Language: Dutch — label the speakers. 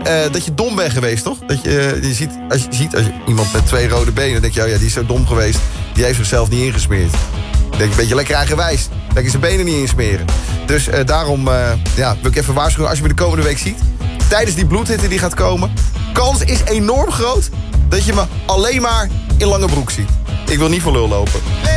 Speaker 1: dat je dom bent geweest, toch? Dat je ziet, als je iemand met 2 rode benen... dan denk je, oh ja, die is zo dom geweest. Die heeft zichzelf niet ingesmeerd. Dan denk je, een beetje lekker eigenwijs. Lekker zijn benen niet insmeren. Dus daarom wil ik even waarschuwen... als je me de komende week ziet... tijdens die bloedhitte die gaat komen... kans is enorm groot... dat je me alleen maar in lange broek ziet. Ik wil niet voor lul lopen.